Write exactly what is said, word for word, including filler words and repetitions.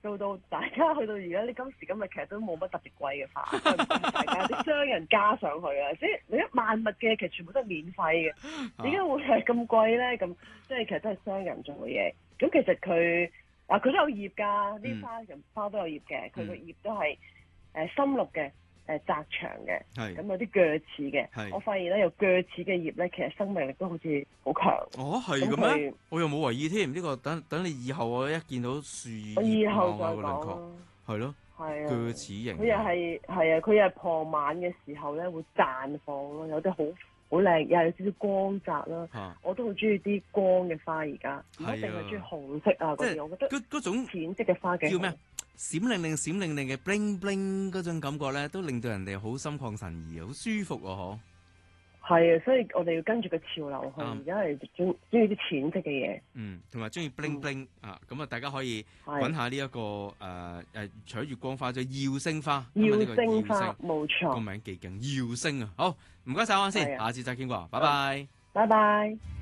到到大家去到而家呢今時今日，其實都冇乜特別貴嘅花，都係大家啲商人加上去啊！即係你一萬物嘅其實全部都係免費嘅，點解會係咁貴咧？咁即係其實都係商人做嘅嘢。咁其實佢啊佢都有葉㗎，啲花人花都有葉嘅，佢個葉都係誒深綠嘅。誒窄長嘅，咁有啲鋸齒嘅。我發現咧有鋸齒嘅葉咧，其實生命力都好似好強。 哦，係咁咩？我又冇為意添。呢個等等你以後我一見到樹葉， 我以後再講咯。係咯， 係啊， 鋸齒型。 佢又係係啊，佢又係傍晚嘅時候咧會綻放咯，有啲好好靚，又係有少少光澤啦。 啊、 我都好中意啲光嘅花而家，唔一定係中意紅色啊嗰啲，我覺得嗰種淺色嘅花嘅。 叫咩？閃靈靈、閃靈靈嘅 bling bling 嗰種感覺咧，都令到人哋好心曠神怡，好舒服喎！ 嗬，係啊，所以我哋要跟住個潮流去，而家係中中意啲淺色嘅嘢。 嗯，同埋中意 bling bling、嗯、啊，咁啊，大家可以揾下呢、這、一個誒誒、呃，除咗月光花，仲有耀星花。 耀星花冇錯， 個名幾勁，耀星啊！好，唔該晒我先，下次再見過，拜拜， 拜拜。